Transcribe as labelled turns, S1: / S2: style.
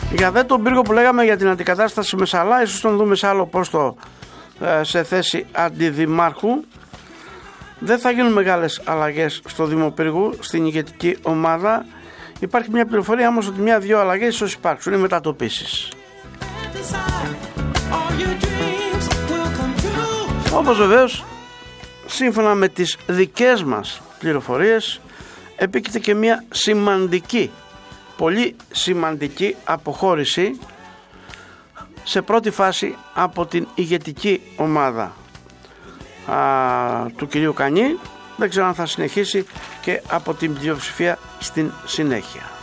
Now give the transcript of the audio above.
S1: Για δε τον πύργο που λέγαμε για την αντικατάσταση Μεσαλά, ίσως τον δούμε σε άλλο πόστο σε θέση αντιδημάρχου. Δεν θα γίνουν μεγάλες αλλαγές στο Δήμο Πύργου, στην ηγετική ομάδα. Υπάρχει μια πληροφορία όμως ότι μια-δυο αλλαγές ίσως υπάρξουν, οι μετατοπίσεις. Όπως βεβαίως, σύμφωνα με τις δικές μας πληροφορίες, επίκειται και μια σημαντική, πολύ σημαντική αποχώρηση σε πρώτη φάση από την ηγετική ομάδα του κυρίου Κανή. Δεν ξέρω αν θα συνεχίσει και από την πλειοψηφία στην συνέχεια.